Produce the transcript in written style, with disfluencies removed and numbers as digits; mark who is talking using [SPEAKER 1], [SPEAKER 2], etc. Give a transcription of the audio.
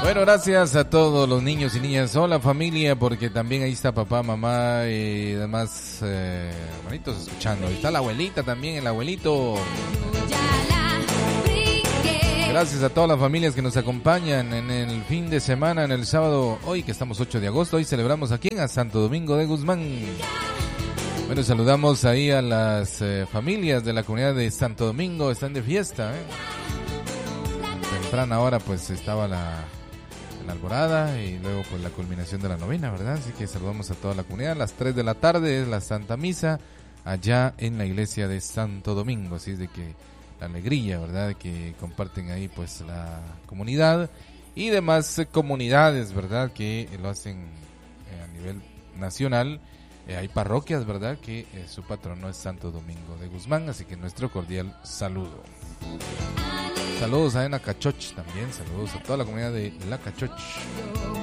[SPEAKER 1] Bueno, gracias a todos los niños y niñas. Hola familia, porque también ahí está papá, mamá y demás hermanitos escuchando. Ahí está la abuelita también, el abuelito. Gracias a todas las familias que nos acompañan en el fin de semana, en el sábado, hoy que estamos 8 de agosto, hoy celebramos aquí en Santo Domingo de Guzmán. Bueno, saludamos ahí a las familias de la comunidad de Santo Domingo, están de fiesta. Temprana hora pues estaba la alborada y luego pues la culminación de la novena, ¿verdad? Así que saludamos a toda la comunidad. A las 3 de la tarde es la Santa Misa allá en la iglesia de Santo Domingo, así es de que la alegría, ¿verdad? Que comparten ahí pues la comunidad y demás comunidades, ¿verdad? Que lo hacen a nivel nacional. Hay parroquias, ¿verdad? Que su patrono es Santo Domingo de Guzmán, así que nuestro cordial saludo. Saludos a Lacachoch también, saludos a toda la comunidad de Lacachoch.